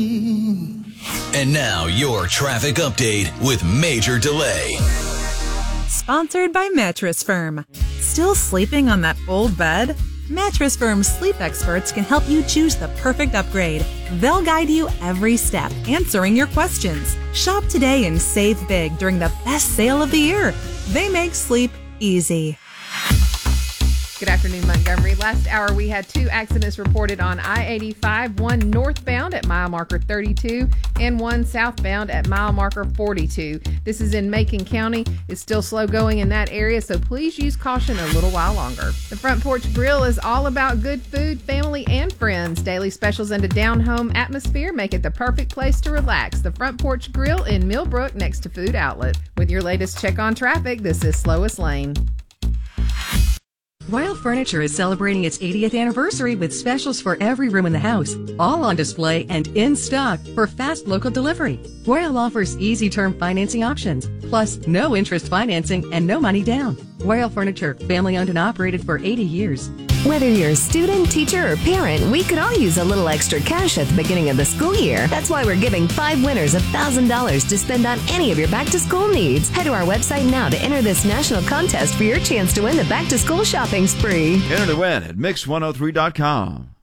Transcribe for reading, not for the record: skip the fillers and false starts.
And now your traffic update with Major Delay. Sponsored by Mattress Firm. Still sleeping on that old bed? Mattress Firm's sleep experts can help you choose the perfect upgrade. They'll guide you every step, answering your questions. Shop today and save big during the best sale of the year. They make sleep easy. Good afternoon, Montgomery. Last hour, we had 2 accidents reported on I-85, one northbound at mile marker 32 and one southbound at mile marker 42. This is in Macon County. It's still slow going in that area, so please use caution a little while longer. The Front Porch Grill is all about good food, family, and friends. Daily specials and a down-home atmosphere make it the perfect place to relax. The Front Porch Grill in Millbrook next to Food Outlet. With your latest check on traffic, this is Slois Lane. Royal Furniture is celebrating its 80th anniversary with specials for every room in the house, all on display and in stock for fast local delivery. Royal offers easy term financing options, plus no interest financing and no money down. Royal Furniture, family owned and operated for 80 years. Whether you're a student, teacher, or parent, we could all use a little extra cash at the beginning of the school year. That's why we're giving 5 winners $1,000 to spend on any of your back-to-school needs. Head to our website now to enter this national contest for your chance to win the back-to-school shopping spree. Enter to win at Mix103.com.